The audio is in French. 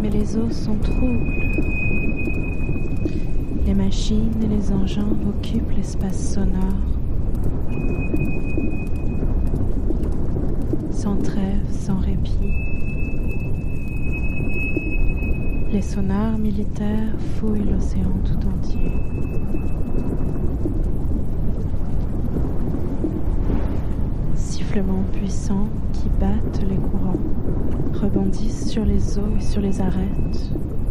et les eaux sont troubles. Les machines et les engins occupent l'espace sonore. Sans trêve, sans répit. Les sonars militaires fouillent l'océan tout entier. Sifflements puissants qui battent les courants, rebondissent sur les eaux et sur les arêtes,